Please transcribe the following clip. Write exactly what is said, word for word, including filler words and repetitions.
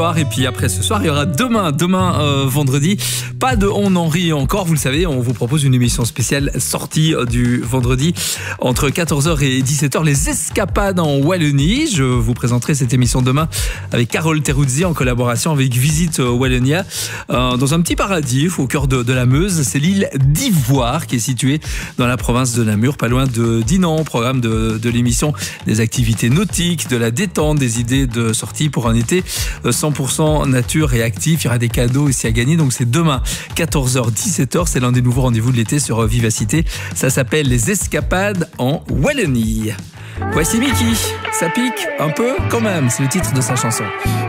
Et puis après ce soir, il y aura demain, demain euh, vendredi, pas de On en rit encore, vous le savez, on vous propose une émission spéciale sortie euh, du vendredi entre quatorze heures et dix-sept heures, les escapades en Wallonie. Je vous présenterai cette émission demain avec Carole Teruzzi en collaboration avec Visite Wallonia, euh, dans un petit paradis au cœur de, de la Meuse. C'est l'île d'Ivoire qui est située dans la province de Namur, pas loin de Dinan. Programme de, de l'émission, des activités nautiques, de la détente, des idées de sortie pour un été euh, cent pour cent nature et actif. Il y aura des cadeaux ici à gagner. Donc c'est demain, quatorze heures, dix-sept heures. C'est l'un des nouveaux rendez-vous de l'été sur Vivacité. Ça s'appelle les escapades en Wallonie. Voici Mickey. Ça pique un peu quand même. C'est le titre de sa chanson.